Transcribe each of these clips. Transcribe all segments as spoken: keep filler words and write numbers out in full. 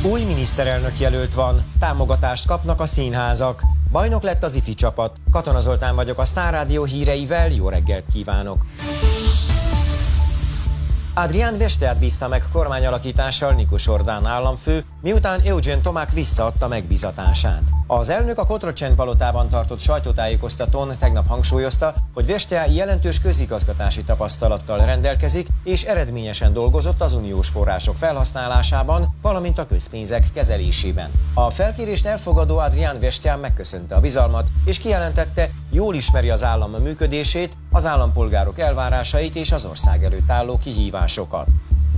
Új miniszterelnök jelölt van, támogatást kapnak a színházak. Bajnok lett az ifi csapat. Katona Zoltán vagyok a Sztár Rádió híreivel, jó reggelt kívánok! Adrián Vesteát bízta meg kormányalakítással Nikus Ordán államfő, miután Eugen Tomák visszaadta megbízatását. Az elnök a Cotroceni palotában tartott sajtótájékoztatón tegnap hangsúlyozta, hogy Vestea jelentős közigazgatási tapasztalattal rendelkezik, és eredményesen dolgozott az uniós források felhasználásában, valamint a közpénzek kezelésében. A felkérést elfogadó Adrián Vestea megköszönte a bizalmat, és kijelentette, jól ismeri az állam működését, az állampolgárok elvárásait és az ország előtt álló kihívásokat.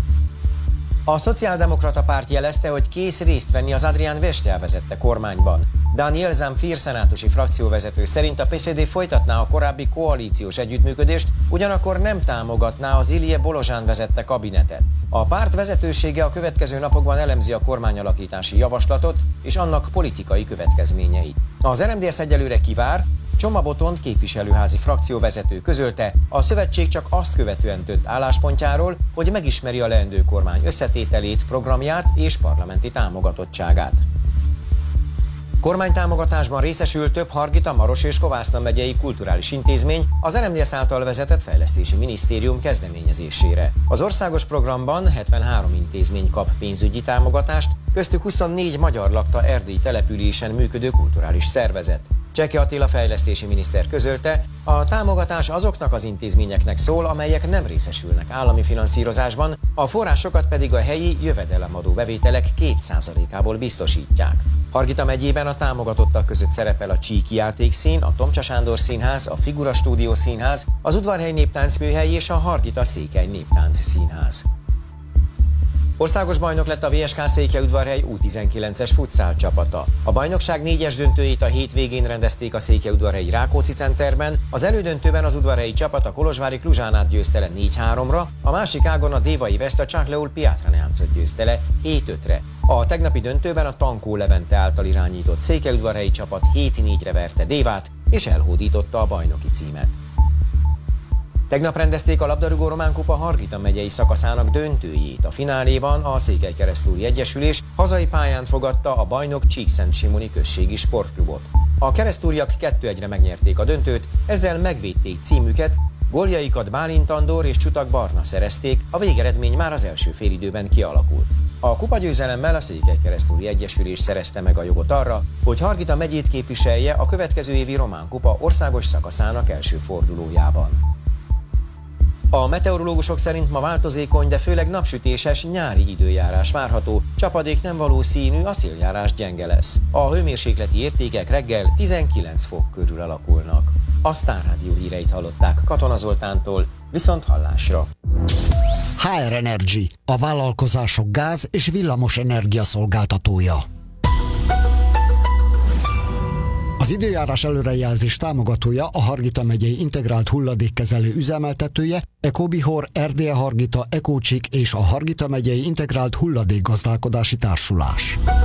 A Szociáldemokrata Párt jelezte, hogy kész részt venni az Adrián Vestea vezette kormányban. Daniel Zamfir szenátusi frakcióvezető szerint a pé es zé dé folytatná a korábbi koalíciós együttműködést, ugyanakkor nem támogatná az Ilie Bolozsán vezette kabinetet. A párt vezetősége a következő napokban elemzi a kormányalakítási javaslatot és annak politikai következményeit. Az er em dé es egyelőre kivár, Csoma Botond képviselőházi frakcióvezető közölte, a szövetség csak azt követően dönt álláspontjáról, hogy megismeri a leendő kormány összetételét, programját és parlamenti támogatottságát. Kormánytámogatásban részesül több Hargita, Maros és Kovászna megyei kulturális intézmény az er em dé es által vezetett fejlesztési minisztérium kezdeményezésére. Az országos programban hetvenhárom intézmény kap pénzügyi támogatást, köztük huszonnégy magyar lakta erdélyi településen működő kulturális szervezet. Cseki Attila fejlesztési miniszter közölte, a támogatás azoknak az intézményeknek szól, amelyek nem részesülnek állami finanszírozásban, a forrásokat pedig a helyi jövedelemadó bevételek két százalékából biztosítják. Hargita megyében a támogatottak között szerepel a Csíki Játékszín, a Tomcsa Sándor Színház, a Figura Stúdió Színház, az Udvarhely Néptáncműhely és a Hargita Székely Néptánc Színház. Országos bajnok lett a vé es ká Székelyudvarhely U tizenkilences futszál csapata. A bajnokság négyes döntőjét a hétvégén rendezték a Székelyudvarhelyi Rákóczi Centerben, az elődöntőben az udvarhelyi csapat a kolozsvári Kluzsánát győzte le négy háromra, a másik ágon a Dévai Veszta Csakleul Piatra Neamcot győzte le hét ötre. A tegnapi döntőben a Tankó Levente által irányított Székelyudvarhelyi csapat hét négyre verte Dévát, és elhódította a bajnoki címet. Tegnap rendezték a labdarúgó Román Kupa Hargita megyei szakaszának döntőjét. A fináléban a Székelykeresztúri Egyesülés hazai pályán fogadta a bajnok Csíkszentsimoni községi sportklubot. A keresztúriak kettő egyre megnyerték a döntőt, ezzel megvédték címüket, góljaikat Bálint Andor és Csutak Barna szerezték, a végeredmény már az első félidőben kialakult. A kupagyőzelemmel a Székelykeresztúri Egyesülés szerezte meg a jogot arra, hogy Hargita megyét képviselje a következő évi Román Kupa országos szakaszának első fordulójában. A meteorológusok szerint ma változékony, de főleg napsütéses nyári időjárás várható, csapadék nem valószínű, a széljárás gyenge lesz. A hőmérsékleti értékek reggel tizenkilenc fok körül alakulnak. A Sztár Rádió híreit hallották Katona Zoltántól, viszont hallásra. há er Energy, a vállalkozások gáz- és villamos energia szolgáltatója. Az időjárás előrejelzés támogatója a Hargita megyei integrált hulladékkezelő üzemeltetője, Ecobihor, Erdélye Hargita, Ecócsik és a Hargita megyei integrált hulladékgazdálkodási társulás.